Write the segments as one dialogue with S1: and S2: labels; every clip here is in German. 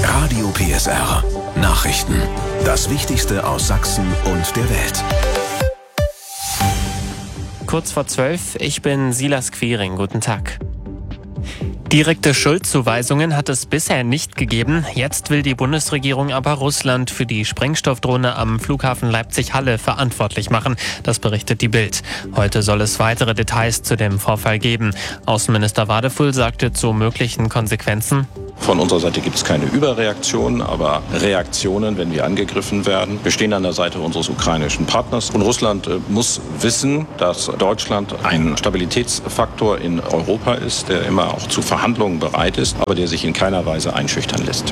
S1: Radio PSR. Nachrichten. Das Wichtigste aus Sachsen und der Welt.
S2: Kurz vor 12, ich bin Silas Quiring. Guten Tag. Direkte Schuldzuweisungen hat es bisher nicht gegeben. Jetzt will die Bundesregierung aber Russland für die Sprengstoffdrohne am Flughafen Leipzig-Halle verantwortlich machen. Das berichtet die Bild. Heute soll es weitere Details zu dem Vorfall geben. Außenminister Wadefull sagte zu möglichen Konsequenzen:
S3: Von unserer Seite gibt es keine Überreaktionen, aber Reaktionen, wenn wir angegriffen werden. Wir stehen an der Seite unseres ukrainischen Partners. Und Russland muss wissen, dass Deutschland ein Stabilitätsfaktor in Europa ist, der immer auch zu Verhandlungen bereit ist, aber der sich in keiner Weise einschüchtern lässt.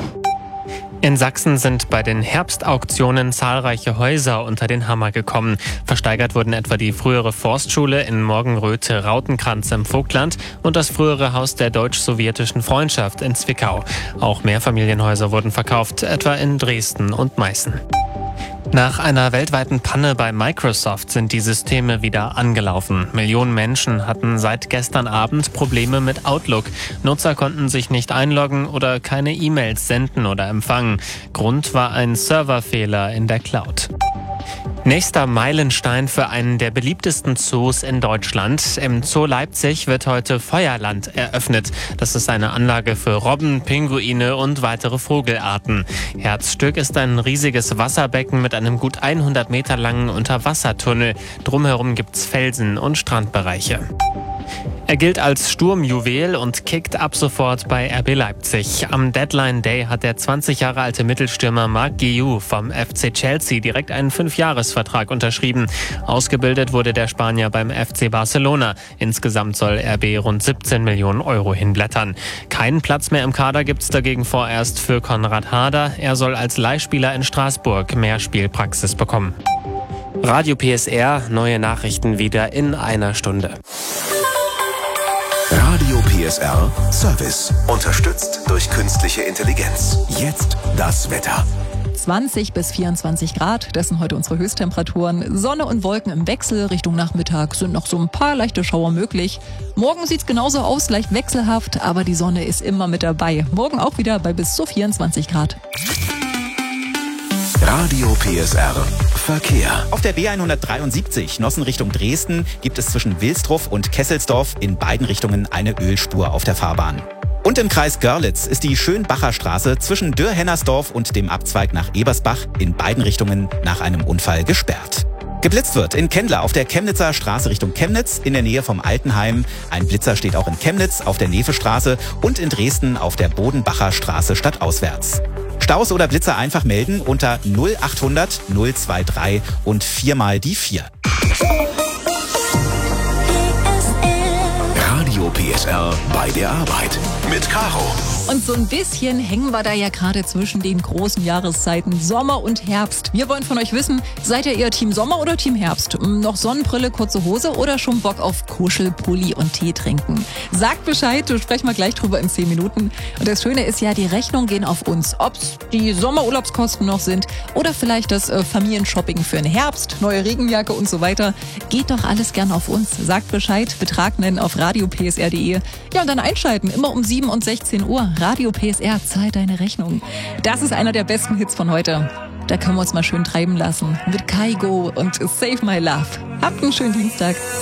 S2: In Sachsen sind bei den Herbstauktionen zahlreiche Häuser unter den Hammer gekommen. Versteigert wurden etwa die frühere Forstschule in Morgenröte-Rautenkranz im Vogtland und das frühere Haus der deutsch-sowjetischen Freundschaft in Zwickau. Auch Mehrfamilienhäuser wurden verkauft, etwa in Dresden und Meißen. Nach einer weltweiten Panne bei Microsoft sind die Systeme wieder angelaufen. Millionen Menschen hatten seit gestern Abend Probleme mit Outlook. Nutzer konnten sich nicht einloggen oder keine E-Mails senden oder empfangen. Grund war ein Serverfehler in der Cloud. Nächster Meilenstein für einen der beliebtesten Zoos in Deutschland. Im Zoo Leipzig wird heute Feuerland eröffnet. Das ist eine Anlage für Robben, Pinguine und weitere Vogelarten. Herzstück ist ein riesiges Wasserbecken mit einem gut 100 Meter langen Unterwassertunnel. Drumherum gibt's Felsen und Strandbereiche. Er gilt als Sturmjuwel und kickt ab sofort bei RB Leipzig. Am Deadline Day hat der 20 Jahre alte Mittelstürmer Marc Guiu vom FC Chelsea direkt einen 5-Jahres-Vertrag unterschrieben. Ausgebildet wurde der Spanier beim FC Barcelona. Insgesamt soll RB rund 17 Millionen Euro hinblättern. Keinen Platz mehr im Kader gibt's dagegen vorerst für Konrad Harder. Er soll als Leihspieler in Straßburg mehr Spielpraxis bekommen. Radio PSR, neue Nachrichten wieder in einer Stunde.
S1: Radio PSR Service. Unterstützt durch künstliche Intelligenz. Jetzt das Wetter.
S4: 20 bis 24 Grad, das sind heute unsere Höchsttemperaturen. Sonne und Wolken im Wechsel, Richtung Nachmittag sind noch so ein paar leichte Schauer möglich. Morgen sieht's genauso aus, leicht wechselhaft, aber die Sonne ist immer mit dabei. Morgen auch wieder bei bis zu 24 Grad.
S1: Radio PSR Verkehr.
S5: Auf der B173 Nossen Richtung Dresden gibt es zwischen Wilsdruff und Kesselsdorf in beiden Richtungen eine Ölspur auf der Fahrbahn. Und im Kreis Görlitz ist die Schönbacher Straße zwischen Dürr-Hennersdorf und dem Abzweig nach Ebersbach in beiden Richtungen nach einem Unfall gesperrt. Geblitzt wird in Kendler auf der Chemnitzer Straße Richtung Chemnitz in der Nähe vom Altenheim. Ein Blitzer steht auch in Chemnitz auf der Nefestraße und in Dresden auf der Bodenbacher Straße stadtauswärts. Staus oder Blitzer einfach melden unter 0800 023 und 4 mal die 4.
S1: Radio PSR bei der Arbeit mit Caro.
S4: Und so ein bisschen hängen wir da ja gerade zwischen den großen Jahreszeiten Sommer und Herbst. Wir wollen von euch wissen, seid ihr eher Team Sommer oder Team Herbst? Noch Sonnenbrille, kurze Hose oder schon Bock auf Kuschelpulli und Tee trinken? Sagt Bescheid, sprechen wir gleich drüber in 10 Minuten. Und das Schöne ist ja, die Rechnungen gehen auf uns. Ob's die Sommerurlaubskosten noch sind oder vielleicht das Familienshopping für den Herbst, neue Regenjacke und so weiter. Geht doch alles gern auf uns. Sagt Bescheid, Betrag nennen auf radiopsr.de. Ja, und dann einschalten, immer um 7 und 16 Uhr. Radio PSR, zahl deine Rechnung. Das ist einer der besten Hits von heute. Da können wir uns mal schön treiben lassen. Mit Kaigo und Save My Love. Habt einen schönen Dienstag.